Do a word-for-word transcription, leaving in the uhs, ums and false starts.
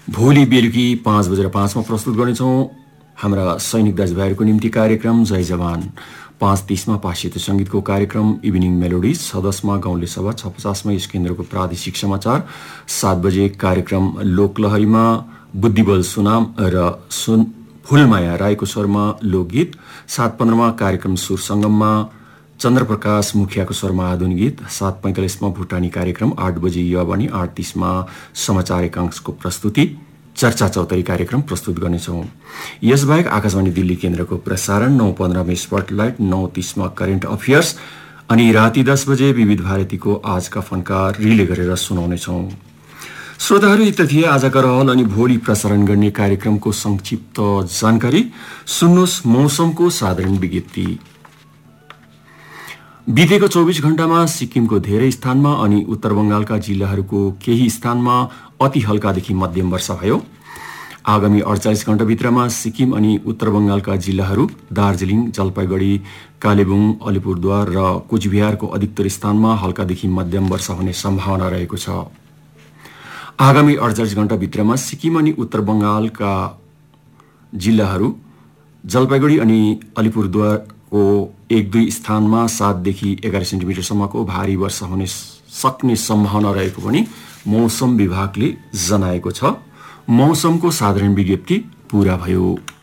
भोलि बेलुकी पाँच बजेर पाँचमा प्रस्तुत गर्नेछौँ हाम्रा सैनिक दाजुभाइहरूको निम्ति कार्यक्रम जय जवान। पाँच तीसमा पाश्चात्य सङ्गीतको कार्यक्रम इभिनिङ मेलोडिज, छ दसमा गाउँले सभा, छ पचासमा यस केन्द्रको प्रादेशिक समाचार, सात बजे कार्यक्रम लोकलहरीमा बुद्धिबल सुनाम र सुन फुलमाया राईको स्वरमा लोकगीत, सात पन्ध्रमा कार्यक्रम सुर सङ्गममा चन्द्रप्रकाश मुखियाको स्वरमा आधुनिक गीत, सात पैँतालिसमा भुटानी कार्यक्रम, आठ बजे युवावाणी, आठ तीसमा समाचार एकांशको प्रस्तुति, चर्चा चौतरी कार्यक्रम प्रस्तुत गर्नेछौँ। यसबाहेक आकाशवाणी दिल्ली केन्द्रको प्रसारण नौ पन्ध्रमा स्पटलाइट, नौ तीसमा करेन्ट अफेयर्स अनि राति दस बजे विविध भारतीको आजका फनकार रिले गरेर सुनाउनेछौँ। श्रोताहरू, यी त थिए आजका रहल अनि भोलि प्रसारण गर्ने कार्यक्रमको संक्षिप्त जानकारी। सुन्नुहोस् मौसमको साधारण विज्ञप्ति। बितेको चौबिस घण्टामा सिक्किमको धेरै स्थानमा अनि उत्तर बंगालका जिल्लाहरूको केही स्थानमा अति हल्कादेखि मध्यम वर्षा भयो। आगामी अडचालिस घण्टाभित्रमा सिक्किम अनि उत्तर बंगालका जिल्लाहरू दार्जिलिङ, जलपाइगुडी, कालेबुङ, अलिपुरद्वार र कुचबिहारको अधिकतर स्थानमा हल्कादेखि मध्यम वर्षा हुने सम्भावना रहेको छ। आगामी अडचालिस घण्टाभित्रमा सिक्किम अनि उत्तर बंगालका जिल्लाहरू जलपाइगुडी अनि अलिपुरद्वारको एक दुई स्थानमा सातदेखि एघार सेन्टिमिटरसम्मको भारी वर्षा हुने सक्ने सम्भावना रहेको पनि मौसम विभागले जनाएको छ। मौसमको साधारण विज्ञप्ति पूरा भयो।